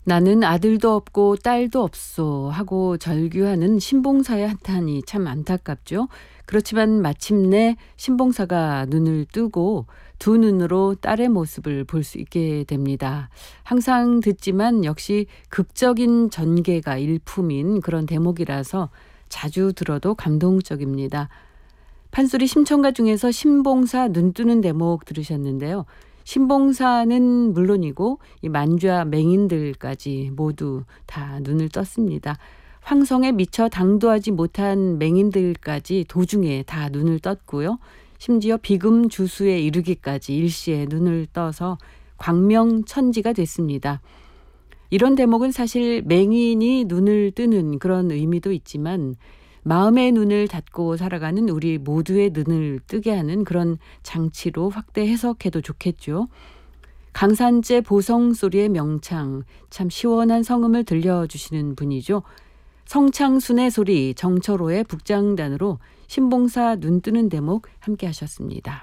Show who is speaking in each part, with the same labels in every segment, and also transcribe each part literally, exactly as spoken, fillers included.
Speaker 1: 나는 아들도 없고 딸도 없소 하고 절규하는 신봉사의 한탄이 참 안타깝죠. 그렇지만 마침내 신봉사가 눈을 뜨고 두 눈으로 딸의 모습을 볼 수 있게 됩니다. 항상 듣지만 역시 극적인 전개가 일품인 그런 대목이라서 자주 들어도 감동적입니다. 판소리 심청가 중에서 신봉사 눈 뜨는 대목 들으셨는데요. 신봉사는 물론이고 이 만좌 맹인들까지 모두 다 눈을 떴습니다. 황성에 미처 당도하지 못한 맹인들까지 도중에 다 눈을 떴고요. 심지어 비금 주수에 이르기까지 일시에 눈을 떠서 광명천지가 됐습니다. 이런 대목은 사실 맹인이 눈을 뜨는 그런 의미도 있지만 마음의 눈을 닫고 살아가는 우리 모두의 눈을 뜨게 하는 그런 장치로 확대 해석해도 좋겠죠. 강산제 보성소리의 명창, 참 시원한 성음을 들려주시는 분이죠. 성창순의 소리, 정철호의 북장단으로 신봉사 눈 뜨는 대목 함께 하셨습니다.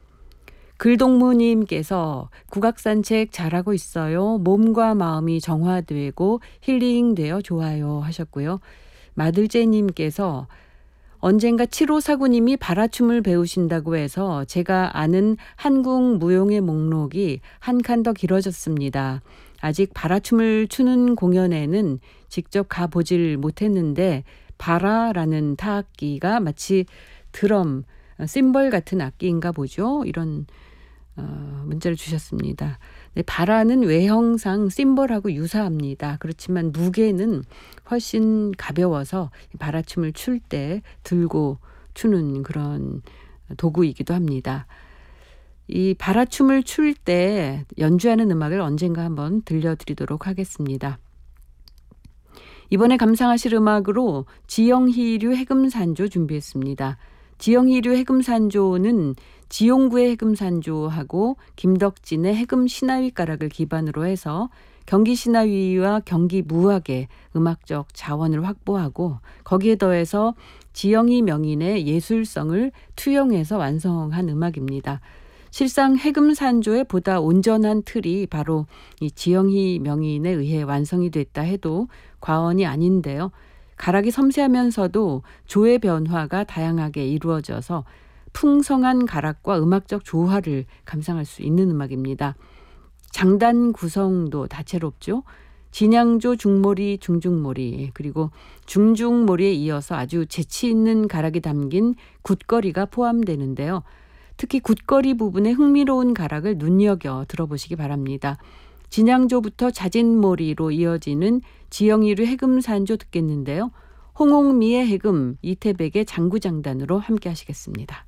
Speaker 1: 글동무님께서 국악산책 잘하고 있어요. 몸과 마음이 정화되고 힐링되어 좋아요 하셨고요. 마들제님께서 언젠가 칠오사구님이 발화춤을 배우신다고 해서 제가 아는 한국 무용의 목록이 한 칸 더 길어졌습니다. 아직 발화춤을 추는 공연에는 직접 가보질 못했는데 발화라는 타악기가 마치 드럼, 심벌 같은 악기인가 보죠. 이런 어, 문자를 주셨습니다. 네, 발화는 외형상 심벌하고 유사합니다. 그렇지만 무게는 훨씬 가벼워서 발화춤을 출 때 들고 추는 그런 도구이기도 합니다. 이 발화춤을 출 때 연주하는 음악을 언젠가 한번 들려드리도록 하겠습니다. 이번에 감상하실 음악으로 지영희류 해금산조 준비했습니다. 지영희류 해금산조는 지용구의 해금산조하고 김덕진의 해금신화위 가락을 기반으로 해서 경기신화위와 경기무학의 음악적 자원을 확보하고 거기에 더해서 지영희 명인의 예술성을 투영해서 완성한 음악입니다. 실상 해금산조의 보다 온전한 틀이 바로 이 지영희 명인에 의해 완성이 됐다 해도 과언이 아닌데요. 가락이 섬세하면서도 조의 변화가 다양하게 이루어져서 풍성한 가락과 음악적 조화를 감상할 수 있는 음악입니다. 장단 구성도 다채롭죠. 진양조, 중모리, 중중모리 그리고 중중모리에 이어서 아주 재치 있는 가락이 담긴 굿거리가 포함되는데요. 특히 굿거리 부분의 흥미로운 가락을 눈여겨 들어보시기 바랍니다. 진양조부터 자진모리로 이어지는 지영희류 해금산조 듣겠는데요. 홍옥미의 해금, 이태백의 장구장단으로 함께 하시겠습니다.